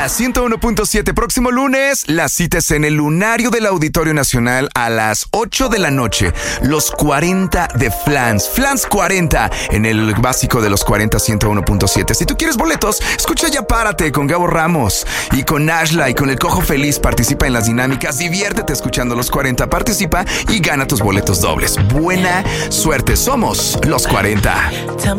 40, 101.7. Próximo lunes, la cita es en el Lunario del Auditorio Nacional a las 8 de la noche. Los 40 de Flans. Flans 40 en el básico de los 40, 101.7. Si tú quieres boletos, escucha Ya Párate con Gabo Ramos y con Ashla y con el Cojo Feliz. Participa en las dinámicas. Diviértete escuchando los 40. Participa y gana tus boletos dobles. Buena suerte. Somos los 40.